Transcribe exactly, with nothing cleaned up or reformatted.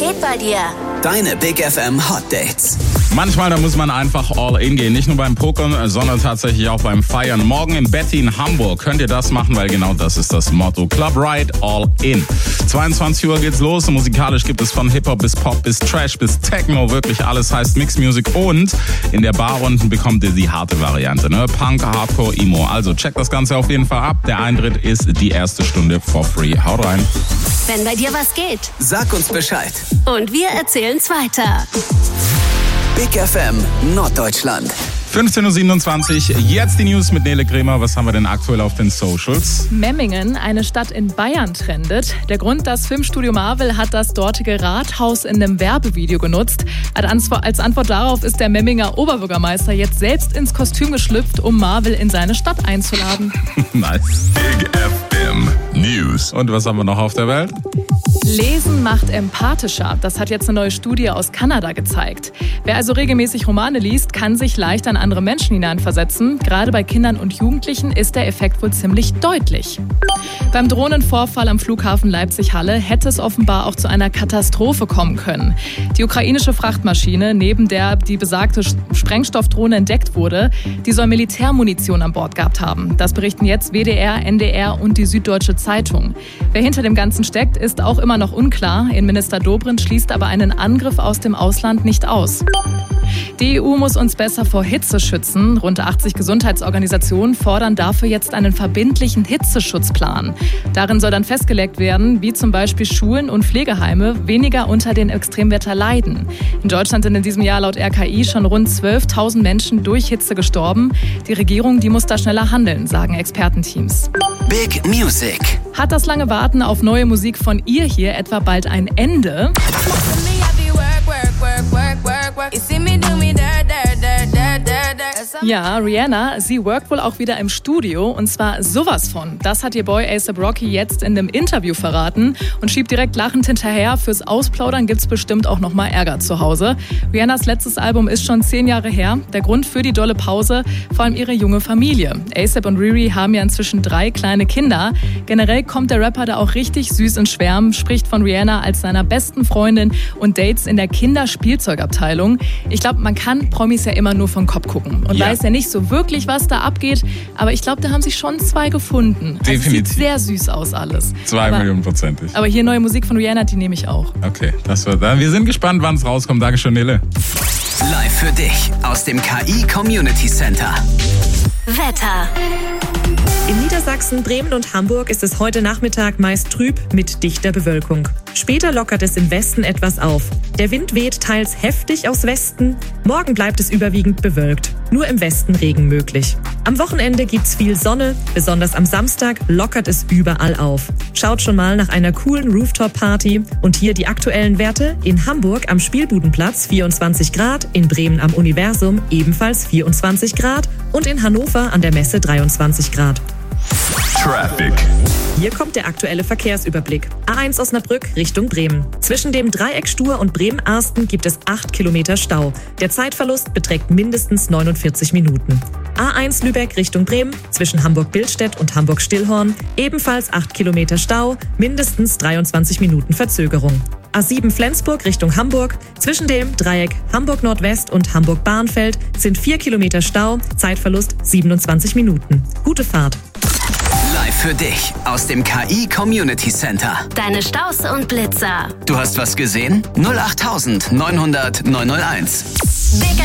geht bei dir? Deine Big F M Hot Dates. Manchmal, da muss man einfach all in gehen. Nicht nur beim Pokern, sondern tatsächlich auch beim Feiern. Morgen im Betty in Hamburg könnt ihr das machen, weil genau das ist das Motto. Club Ride All In. zweiundzwanzig Uhr geht's los. Musikalisch gibt es von Hip-Hop bis Pop bis Trash bis Techno. Wirklich alles heißt Mix Music. Und in der Bar unten bekommt ihr die harte Variante. Ne? Punk, Hardcore, Emo. Also checkt das Ganze auf jeden Fall ab. Der Eintritt ist die erste Stunde for free. Haut rein. Wenn bei dir was geht, Sag uns Bescheid. und wir erzählen's weiter. Big F M Norddeutschland. fünfzehn Uhr siebenundzwanzig, jetzt die News mit Nele Kremer. Was haben wir denn aktuell auf den Socials? Memmingen, eine Stadt in Bayern, trendet. Der Grund, das Filmstudio Marvel hat das dortige Rathaus in einem Werbevideo genutzt. Als Antwort darauf ist der Memminger Oberbürgermeister jetzt selbst ins Kostüm geschlüpft, um Marvel in seine Stadt einzuladen. Nice. Big F M News. Und was haben wir noch auf der Welt? Lesen macht empathischer. Das hat jetzt eine neue Studie aus Kanada gezeigt. Wer also regelmäßig Romane liest, kann sich leicht an andere Menschen hineinversetzen. Gerade bei Kindern und Jugendlichen ist der Effekt wohl ziemlich deutlich. Beim Drohnenvorfall am Flughafen Leipzig-Halle hätte es offenbar auch zu einer Katastrophe kommen können. Die ukrainische Frachtmaschine, neben der die besagte Sprengstoffdrohne entdeckt wurde, die soll Militärmunition an Bord gehabt haben. Das berichten jetzt W D R, N D R und die Süddeutsche Zeitung. Wer hinter dem Ganzen steckt, ist auch immer noch unklar. Innenminister Dobrindt schließt aber einen Angriff aus dem Ausland nicht aus. Die E U muss uns besser vor Hitze schützen. Rund achtzig Gesundheitsorganisationen fordern dafür jetzt einen verbindlichen Hitzeschutzplan. Darin soll dann festgelegt werden, wie zum Beispiel Schulen und Pflegeheime weniger unter den Extremwetter leiden. In Deutschland sind in diesem Jahr laut R K I schon rund zwölftausend Menschen durch Hitze gestorben. Die Regierung, die muss da schneller handeln, sagen Expertenteams. Big Music. Hat das lange Warten auf neue Musik von ihr hier etwa bald ein Ende? Ja, Rihanna, sie workt wohl auch wieder im Studio und zwar sowas von. Das hat ihr Boy A$AP Rocky jetzt in einem Interview verraten und schiebt direkt lachend hinterher. Fürs Ausplaudern gibt's bestimmt auch noch mal Ärger zu Hause. Rihannas letztes Album ist schon zehn Jahre her. Der Grund für die dolle Pause, vor allem ihre junge Familie. A$AP und Riri haben ja inzwischen drei kleine Kinder. Generell kommt der Rapper da auch richtig süß ins Schwärmen, spricht von Rihanna als seiner besten Freundin und Dates in der Kinderspielzeugabteilung. Ich glaube, man kann Promis ja immer nur vom Kopf gucken und ja. weiß ja nicht so wirklich, was da abgeht. Aber ich glaube, da haben sich schon zwei gefunden. Definitiv. Also, sieht sehr süß aus alles. Zwei aber, Millionen prozentig. Aber hier neue Musik von Rihanna, die nehme ich auch. Okay, das wird dann. Wir sind gespannt, wann es rauskommt. Dankeschön, Nele. Live für dich aus dem K I Community Center. Wetter. In Niedersachsen, Bremen und Hamburg ist es heute Nachmittag meist trüb mit dichter Bewölkung. Später lockert es im Westen etwas auf. Der Wind weht teils heftig aus Westen. Morgen bleibt es überwiegend bewölkt. Nur im Westen Regen möglich. Am Wochenende gibt's viel Sonne. Besonders am Samstag lockert es überall auf. Schaut schon mal nach einer coolen Rooftop-Party. Und hier die aktuellen Werte. In Hamburg am Spielbudenplatz vierundzwanzig Grad, in Bremen am Universum ebenfalls vierundzwanzig Grad und in Hannover an der Messe dreiundzwanzig Grad. Traffic. Hier kommt der aktuelle Verkehrsüberblick. A eins Osnabrück Richtung Bremen. Zwischen dem Dreieck Stur und Bremen-Arsten gibt es acht Kilometer Stau. Der Zeitverlust beträgt mindestens neunundvierzig Minuten. A eins Lübeck Richtung Bremen. Zwischen Hamburg-Billstedt und Hamburg-Stillhorn ebenfalls acht Kilometer Stau, mindestens dreiundzwanzig Minuten Verzögerung. A sieben Flensburg Richtung Hamburg. Zwischen dem Dreieck Hamburg-Nordwest und Hamburg-Bahnfeld sind vier Kilometer Stau, Zeitverlust siebenundzwanzig Minuten. Gute Fahrt. Live für dich aus dem K I Community Center. Deine Staus und Blitzer. Du hast was gesehen? null acht neunhundert neunhunderteins. Big